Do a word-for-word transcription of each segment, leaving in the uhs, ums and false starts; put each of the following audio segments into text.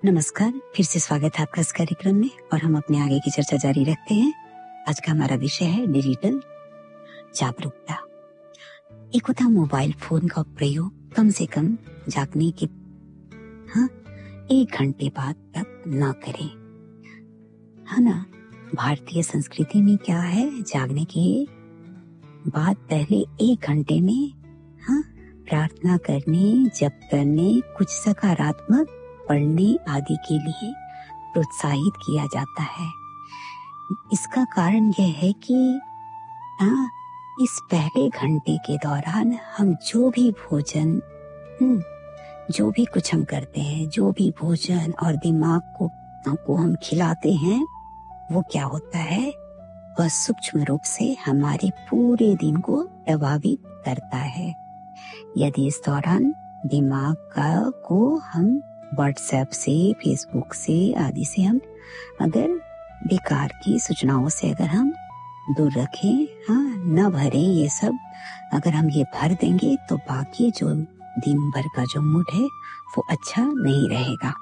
नमस्कार, फिर से स्वागत है आपका इस कार्यक्रम में और हम अपने आगे की चर्चा जारी रखते हैं। आज का हमारा विषय है डिजिटल जागरूकता। एक होता मोबाइल फोन का प्रयोग कम से कम जागने के हाँ एक घंटे बाद तक ना करें, है ना। भारतीय संस्कृति में क्या है, जागने के बाद पहले एक घंटे में हाँ प्रार्थना करने, जप करने, कुछ सकारात्मक पढ़ने आदि के लिए प्रोत्साहित किया जाता है। इसका कारण यह है कि हाँ इस पहले घंटे के दौरान हम जो भी भोजन जो भी कुछ हम करते हैं, जो भी भोजन और दिमाग को को हम खिलाते हैं, वो क्या होता है, वह सूक्ष्म रूप से हमारे पूरे दिन को प्रभावित करता है। यदि इस दौरान दिमाग का को हम व्हाट्सएप से, फेसबुक से आदि से हम अगर बेकार की सूचनाओं से अगर हम दूर रखें, हाँ न भरे ये सब, अगर हम ये भर देंगे तो बाकी जो दिन भर का जो मूड है वो अच्छा नहीं रहेगा।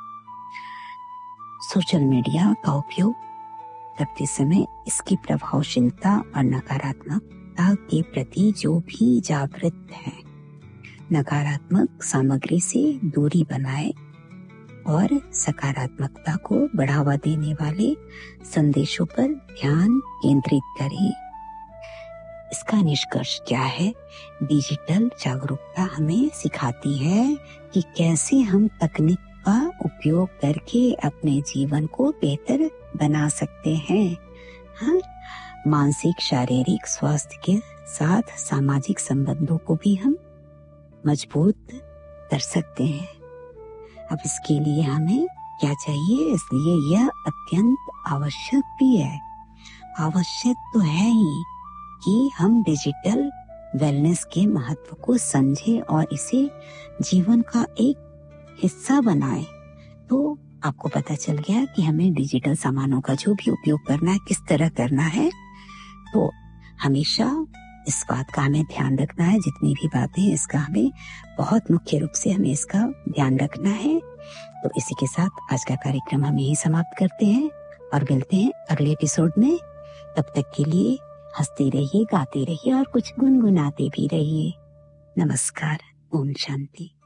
सोशल मीडिया का उपयोग करते समय इसकी प्रभावशीलता और नकारात्मकता के प्रति जो भी जागृत है, नकारात्मक सामग्री से दूरी बनाए और सकारात्मकता को बढ़ावा देने वाले संदेशों पर ध्यान केंद्रित करें। इसका निष्कर्ष क्या है, डिजिटल जागरूकता हमें सिखाती है कि कैसे हम तकनीक का उपयोग करके अपने जीवन को बेहतर बना सकते हैं। हाँ, मानसिक शारीरिक स्वास्थ्य के साथ सामाजिक संबंधों को भी हम मजबूत कर सकते हैं। अब इसके लिए हमें क्या चाहिए, इसलिए यह अत्यंत आवश्यक भी है। आवश्यक तो है ही कि हम डिजिटल वेलनेस के महत्व को समझें और इसे जीवन का एक हिस्सा बनाएं। तो आपको पता चल गया कि हमें डिजिटल सामानों का जो भी उपयोग करना है, किस तरह करना है। तो हमेशा इस बात का हमें ध्यान रखना है, जितनी भी बातें हैं इसका हमें बहुत मुख्य रूप से हमें इसका ध्यान रखना है। तो इसी के साथ आज का कार्यक्रम हम यही समाप्त करते हैं और मिलते हैं अगले एपिसोड में। तब तक के लिए हंसते रहिए, गाते रहिए और कुछ गुनगुनाते भी रहिए। नमस्कार, ओम शांति।